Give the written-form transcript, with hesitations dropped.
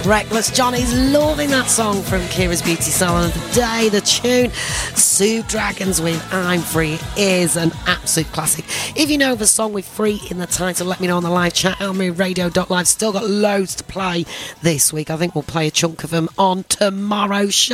Reckless Johnny's loving that song from Kira's Beauty Salon of the day. The tune, Sue Dragons with I'm Free, is an absolute classic. If you know of a song with free in the title, let me know on the live chat, elmiradio.live. Still got loads to play this week. I think we'll play a chunk of them on tomorrow's show.